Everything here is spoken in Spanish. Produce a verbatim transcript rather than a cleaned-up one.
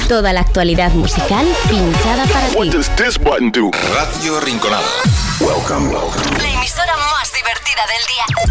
Toda la actualidad musical pinchada para What ti. does this button do? Radio Rinconada. Welcome, welcome. La emisora más divertida del día.